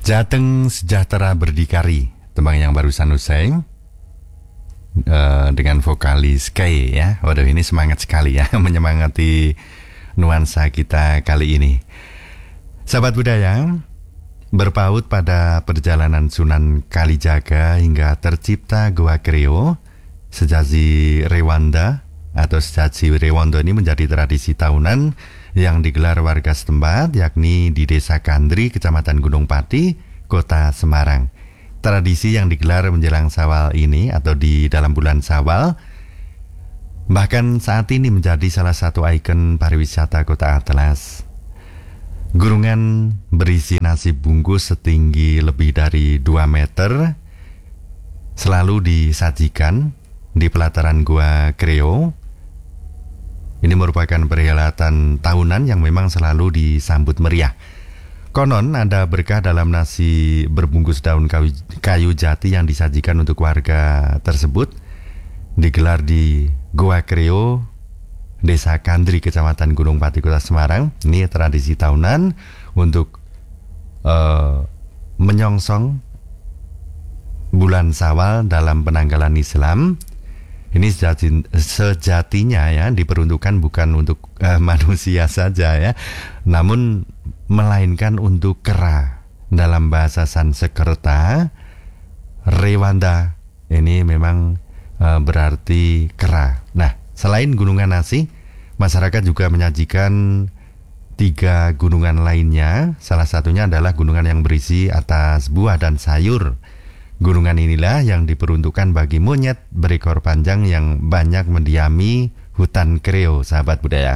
Jateng Sejahtera Berdikari, tembang yang barusan usai dengan vokalis Kay ya. Waduh, ini semangat sekali ya menyemangati nuansa kita kali ini. Sahabat budaya, berpaut pada perjalanan Sunan Kalijaga hingga tercipta Goa Kreo, Sejazi Rewanda atau Sejazi Rewondo ini menjadi tradisi tahunan yang digelar warga setempat, yakni di Desa Kandri, Kecamatan Gunung Pati, Kota Semarang. Tradisi yang digelar menjelang Syawal ini atau di dalam bulan Syawal bahkan saat ini menjadi salah satu ikon pariwisata Kota Atlas. Gurungan berisi nasi bungkus setinggi lebih dari 2 meter selalu disajikan di pelataran Goa Kreo. Ini merupakan perhelatan tahunan yang memang selalu disambut meriah. Konon ada berkah dalam nasi berbungkus daun kayu jati yang disajikan untuk warga tersebut. Digelar di Goa Kreo, Desa Kandri, Kecamatan Gunung Pati, Kota Semarang. Ini tradisi tahunan untuk menyongsong bulan Syawal dalam penanggalan Islam. Ini sejatinya ya diperuntukkan bukan untuk manusia saja ya, namun melainkan untuk kera. Dalam bahasa Sanskerta, Rewanda ini memang berarti kera. Nah, selain gunungan nasi, masyarakat juga menyajikan 3 gunungan lainnya. Salah satunya adalah gunungan yang berisi atas buah dan sayur. Gunungan inilah yang diperuntukkan bagi monyet berekor panjang yang banyak mendiami hutan Kreo, sahabat budaya.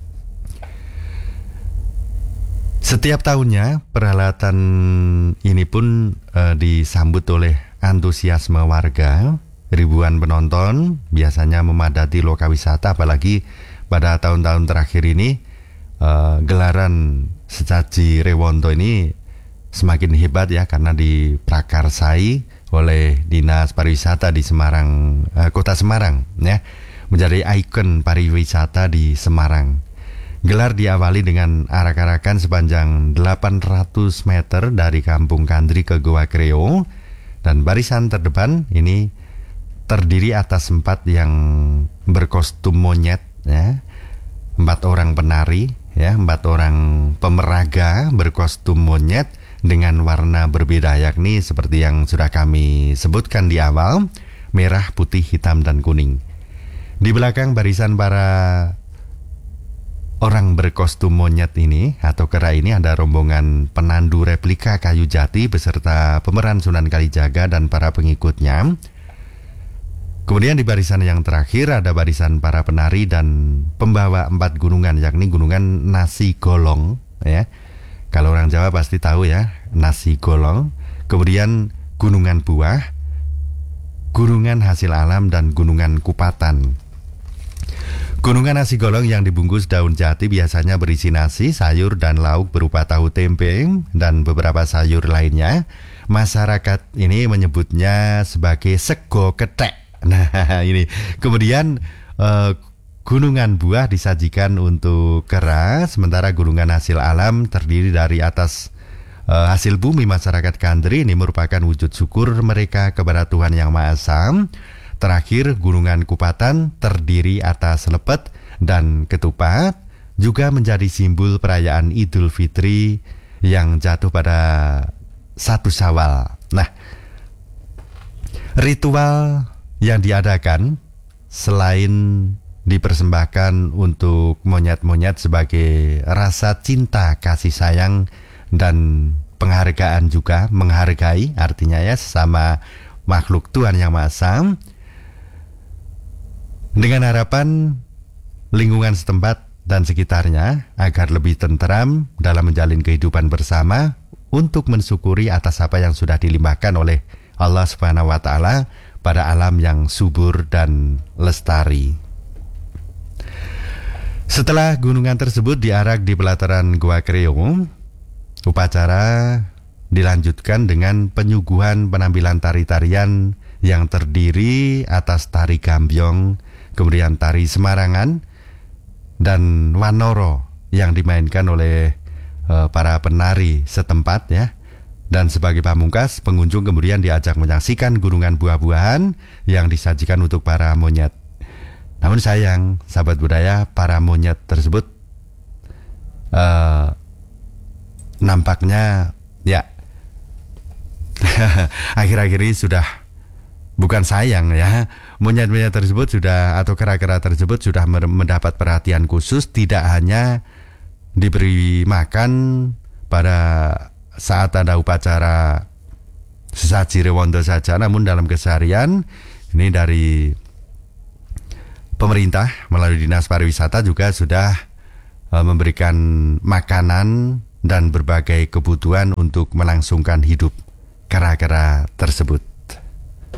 Setiap tahunnya perhelatan ini pun disambut oleh antusiasme warga. Ribuan penonton biasanya memadati lokasi wisata, apalagi pada tahun-tahun terakhir ini gelaran Sejazi Rewondo ini semakin hebat ya, karena diprakarsai oleh Dinas Pariwisata di Semarang, Kota Semarang ya, menjadi ikon pariwisata di Semarang. Gelar diawali dengan arak-arakan sepanjang 800 meter dari Kampung Kandri ke Goa Kreo, dan barisan terdepan ini terdiri atas 4 yang berkostum monyet ya, 4 orang penari ya, 4 orang pemeraga berkostum monyet dengan warna berbeda, yakni seperti yang sudah kami sebutkan di awal, merah, putih, hitam, dan kuning. Di belakang barisan para orang berkostum monyet ini atau kera ini ada rombongan penandu replika kayu jati beserta pemeran Sunan Kalijaga dan para pengikutnya. Kemudian di barisan yang terakhir ada barisan para penari dan pembawa 4 gunungan, yakni gunungan nasi golong ya. Kalau orang Jawa pasti tahu ya, nasi golong. Kemudian gunungan buah, gunungan hasil alam, dan gunungan kupatan. Gunungan nasi golong yang dibungkus daun jati biasanya berisi nasi, sayur, dan lauk berupa tahu tempe dan beberapa sayur lainnya. Masyarakat ini menyebutnya sebagai sego kethek. Nah ini. Kemudian gunungan buah disajikan untuk kera, sementara gunungan hasil alam terdiri dari atas hasil bumi masyarakat Kandri. Ini merupakan wujud syukur mereka kepada Tuhan Yang Maha Esa. Terakhir, gunungan kupatan terdiri atas lepet dan ketupat, juga menjadi simbol perayaan Idul Fitri yang jatuh pada 1 Syawal. Nah, ritual yang diadakan selain dipersembahkan untuk monyet-monyet sebagai rasa cinta, kasih sayang, dan penghargaan juga, menghargai artinya ya, sesama makhluk Tuhan Yang Maha Esa, dengan harapan lingkungan setempat dan sekitarnya agar lebih tenteram dalam menjalin kehidupan bersama, untuk mensyukuri atas apa yang sudah dilimpahkan oleh Allah Subhanahu wa Ta'ala pada alam yang subur dan lestari. Setelah gunungan tersebut diarak di pelataran Goa Kreo, upacara dilanjutkan dengan penyuguhan penampilan tari-tarian yang terdiri atas tari gambyong, kemudian tari Semarangan, dan wanoro yang dimainkan oleh para penari setempat ya. Dan sebagai pamungkas, pengunjung kemudian diajak menyaksikan gurungan buah-buahan yang disajikan untuk para monyet. Namun sayang, sahabat budaya, para monyet tersebut nampaknya ya akhir-akhir ini sudah, bukan sayang ya, monyet-monyet tersebut sudah, atau kera-kera tersebut sudah mendapat perhatian khusus, tidak hanya diberi makan pada saat ada upacara sesaji rewondo saja, namun dalam keseharian ini dari pemerintah melalui Dinas Pariwisata juga sudah memberikan makanan dan berbagai kebutuhan untuk melangsungkan hidup kera-kera tersebut.